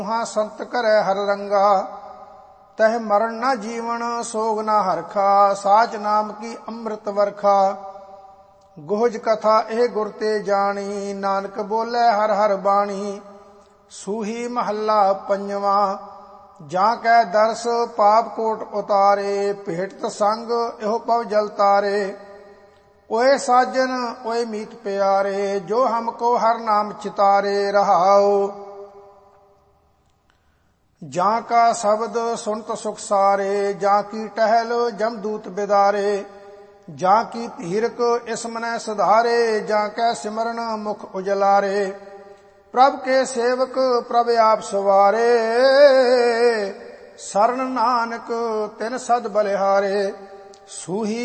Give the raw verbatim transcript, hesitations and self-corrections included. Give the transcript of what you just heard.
ਹਾਂ ਸੰਤ ਕਰੈ ਹਰ ਰੰਗਾ। ਤਹ ਮਰਨ ਨਾ ਜੀਵਨ ਸੋਗ ਨਾ ਹਰਖਾ। ਸਾਚ ਨਾਮ ਕੀ ਅੰਮ੍ਰਿਤ ਵਰਖਾ। ਗੋਹਜ ਕਥਾ ਇਹ ਗੁਰ ਤੇ ਜਾਣੀ। ਨਾਨਕ ਬੋਲੇ ਹਰ ਹਰ ਬਾਣੀ। ਸੂਹੀ ਮਹੱਲਾ ਪੰਜਵਾਂ। ਜਾਂ ਕੈ ਦਰਸ ਪਾਪ ਕੋਟ ਉਤਾਰੇ। ਭੇਟਤ ਸੰਗ ਇਹੋ ਪਵ ਜਲ ਤਾਰੇ। ਓਏ ਸਾਜਨ ਓਏ ਮੀਤ ਪਿਆਰੇ। ਜੋ ਹਮਕੋ ਹਰ ਨਾਮ ਚਿਤਾਰੇ। ਰਹਾਉ ਜਾਂ ਕਾ ਸ਼ਬਦ ਸੁਨਤ ਸੁਖ ਸਾਰੇ। ਜਾਂ ਕੀ ਟਹਿਲ ਜਮਦੂਤ ਬਿਦਾਰੇ। ਜਾਂ ਕੀ ਧੀਰਕ ਇਸ ਮਨੈ ਸੁਧਾਰੇ। ਜਾਂ ਕੈ ਸਿਮਰਨ ਮੁਖ ਉਜਲਾਰੇ। ਪ੍ਰਭ ਕੇ ਸੇਵਕ ਪ੍ਰਭ ਆਪ ਸਵਾਰੇ। ਸਰਨ ਨਾਨਕ ਤਿਨ ਸਦ ਬਲਿਹਾਰੇ। ਸੂਹੀ